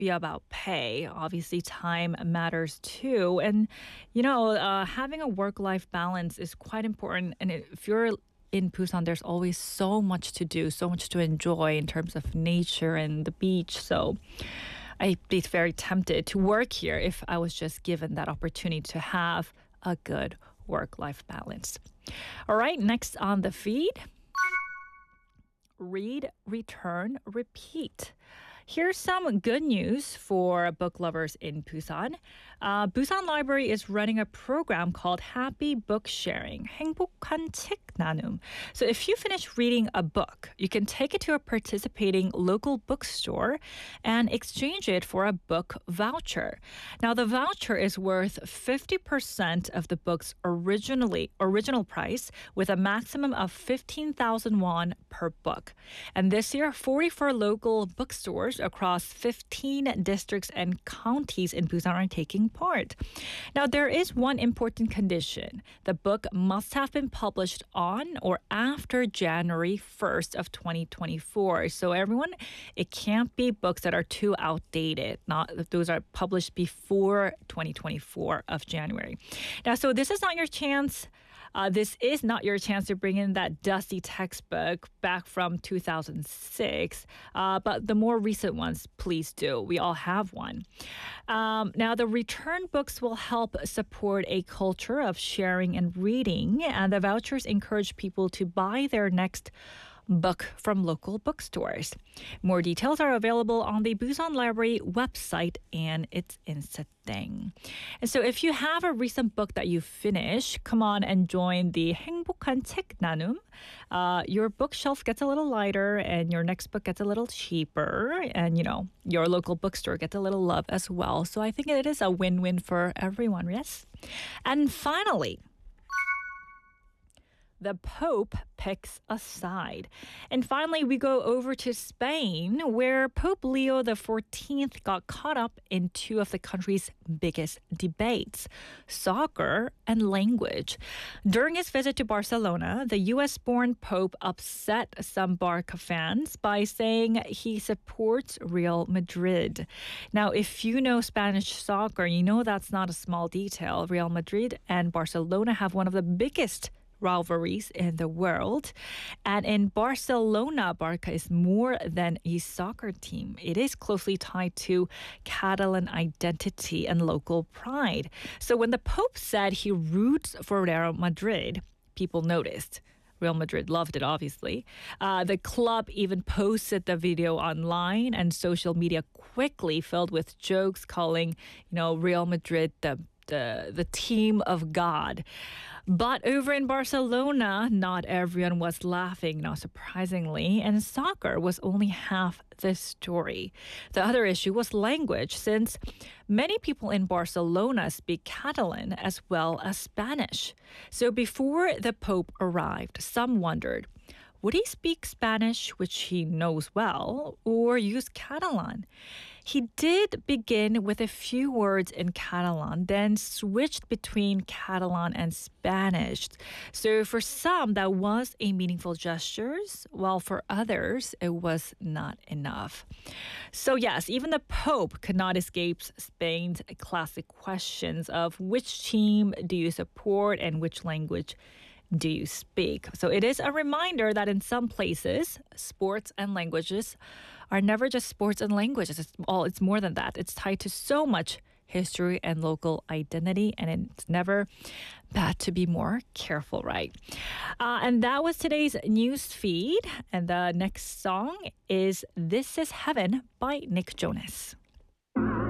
be about pay. Obviously, time matters too. And, having a work life balance is quite important. And if you're in Busan, there's always so much to do, so much to enjoy in terms of nature and the beach. So I'd be very tempted to work here if I was just given that opportunity to have a good work life balance. All right, next on the feed. Read, return, repeat. Here's some good news for book lovers in Busan. Busan Library is running a program called Happy Book Sharing, 행복한 책 나눔. So if you finish reading a book, you can take it to a participating local bookstore and exchange it for a book voucher. Now, the voucher is worth 50% of the book's original price, with a maximum of 15,000 won per book. And this year, 44 local bookstores across 15 districts and counties in Busan are taking part. Now, there is one important condition. The book must have been published on or after January 1st of 2024. So everyone, it can't be books that are too outdated. Those are published before 2024 of January. Now, so this is not your chance. This is not your chance to bring in that dusty textbook back from 2006. But the more recent ones, please do. We all have one. Now, the return books will help support a culture of sharing and reading. And the vouchers encourage people to buy their next book from local bookstores. More details are available on the Busan Library website and its Insta thing. And so if you have a recent book that you finish, come on and join the 행복한 책 나눔. Your bookshelf gets a little lighter and your next book gets a little cheaper, and your local bookstore gets a little love as well. So I think it is a win-win for everyone, yes? And finally, the Pope picks a side. And finally, we go over to Spain, where Pope Leo XIV got caught up in two of the country's biggest debates, soccer and language. During his visit to Barcelona, the U.S.-born Pope upset some Barca fans by saying he supports Real Madrid. Now, if you know Spanish soccer, you know that's not a small detail. Real Madrid and Barcelona have one of the biggest rivalries in the world. And in Barcelona, Barca is more than a soccer team. It is closely tied to Catalan identity and local pride. So when the Pope said he roots for Real Madrid, people noticed. Real Madrid loved it, obviously. The club even posted the video online, and social media quickly filled with jokes calling, Real Madrid the team of God. But over in Barcelona, not everyone was laughing, surprisingly, and soccer was only half the story. The other issue was language, since many people in Barcelona speak Catalan as well as Spanish. So before the Pope arrived, some wondered, would he speak Spanish, which he knows well, or use Catalan? He did begin with a few words in Catalan, then switched between Catalan and Spanish. So for some, that was a meaningful gesture, while for others, it was not enough. So yes, even the Pope could not escape Spain's classic questions of which team do you support and which language do you speak? So it is a reminder that in some places, sports and languages are never just sports and languages. It's more than that. It's tied to so much history and local identity, and it's never bad to be more careful, right? And that was today's news feed. And the next song is This Is Heaven by Nick Jonas.